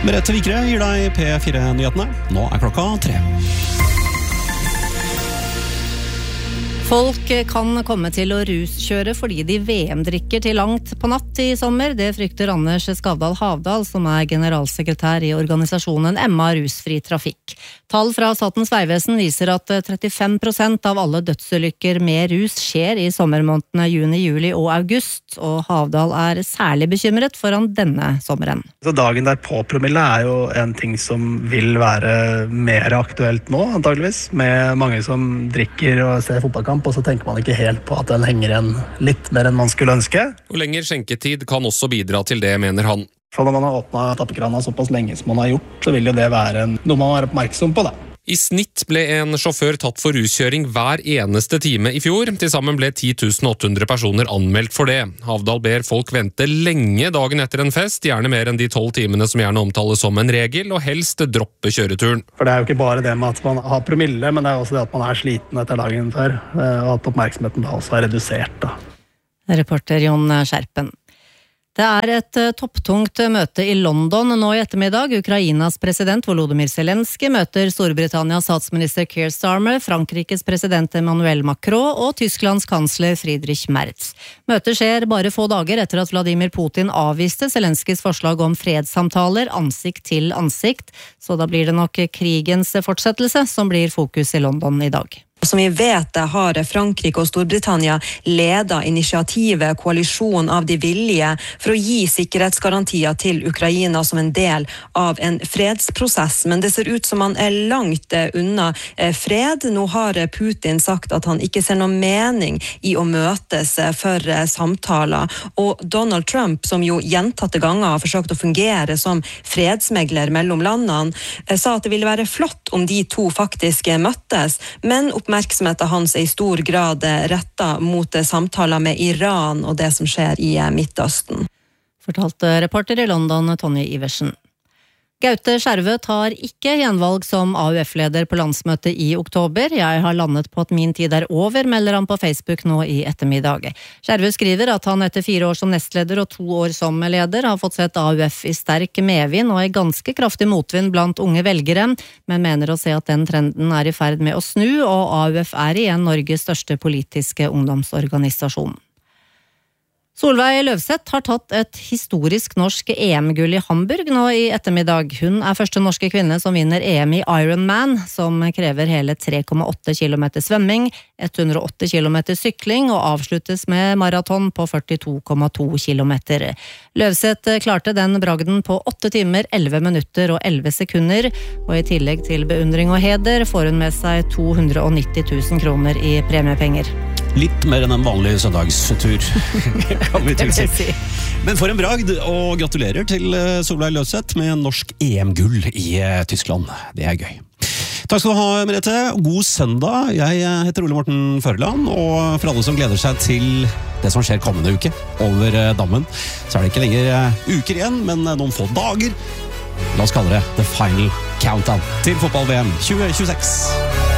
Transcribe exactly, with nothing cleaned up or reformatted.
Merete Vikre gir deg P fire-nyhetene. Nå er klokka tre. Folk kan komme til å ruskjøre fordi de V M-drikker til langt på natt i sommer. Det frykter Anders Skavdal Havdal, som er generalsekretær i organisasjonen Emma Rusfri Trafikk. Tall fra Statens Vegvesen viser at trettifem prosent av alle dødsulykker med rus skjer i sommermånedene juni, juli og august, og Havdal er særlig bekymret foran denne sommeren. Så dagen der på promille er jo en ting som vil være mer aktuelt nå, antageligvis, med mange som drikker og ser fotballkamp, og så tenker man ikke helt på at den henger igjen litt mer enn man skulle ønske. Og lenger skjenketid kan også bidra til det, mener han. For når man har åpnet tappekrana såpass lenge som man har gjort, så vil jo det være noe man er oppmerksom på da. I snitt ble en sjåfør tatt for ruskjøring hver eneste time i fjor. Til sammen ble ti tusen åtte hundre personer anmeldt for det. Havdal ber folk vente lenge dagen etter en fest, gjerne mer enn de tolv timene som gjerne omtales som en regel, og helst droppe kjøreturen. For det er jo ikke bare det med at man har promille, men det er også det at man er sliten etter dagen før, og at oppmerksomheten da også er redusert da. Reporter Jon Skjerpen. Det er et topptungt møte i London nå i ettermiddag. Ukrainas president Volodymyr Zelensky møter Storbritannias statsminister Keir Starmer, Frankrikes president Emmanuel Macron og Tysklands kansler Friedrich Merz. Møtet skjer bare få dager etter at Vladimir Putin avviste Zelenskys forslag om fredssamtaler ansikt til ansikt, så da blir det nok krigens fortsettelse som blir fokus i London i dag. Som vi vet har Frankrike og Storbritannia ledet initiativet Koalisjon av de villige for å gi sikkerhetsgarantier til Ukraina som en del av en fredsprosess. Men det ser ut som han er langt unna fred. Nå har Putin sagt at han ikke ser noen mening i å møtes for samtaler. Og Donald Trump, som jo gjentatte ganger har forsøkt å fungere som fredsmegler mellom landene, sa at det ville være flott om de to faktisk møttes, men oppmerksomheten hans er i stor grad rettet mot samtaler med Iran og det som skjer i Midtøsten. Fortalte reporter i London, Tonje Iversen. Gaute Skjervø tar ikke gjenvalg som A U F-leder på landsmøtet i oktober. Jeg har landet på at min tid er over, melder han på Facebook nå i ettermiddag. Skjervø skriver at han etter fire år som nestleder og to år som leder har fått sett A U F i sterk medvind og i ganske kraftig motvind blant unge velgere, men mener å se at den trenden er i ferd med å snu, og A U F er igjen Norges største politiske ungdomsorganisasjon. Solveig Løvseth har tatt et historisk norsk E M-gull i Hamburg nå i ettermiddag. Hun er første norske kvinne som vinner E M i Ironman, som krever hele tre komma åtte kilometer svømming, hundre og åtte kilometer sykling og avsluttes med maraton på førtito komma to kilometer. Løvseth klarte den bragden på åtte timer, elleve minutter og elleve sekunder, og i tillegg til beundring og heder får hun med seg to hundre og nitti tusen kroner i premiepenger. Litt mer enn en vanlig søndagstur, kan vi tilsi. Men for en bragd, og gratulerer til Solveig Løvseth med norsk E M-gull i Tyskland. Det er gøy. Takk skal du ha, Merete. God søndag. Jeg heter Ole Morten Førland, og for alle som gleder seg til det som skjer kommende uke over dammen, så er det ikke lenger uker igjen, men noen få dager. La oss kalle det The Final Countdown til fotball-V M tjue tjueseks.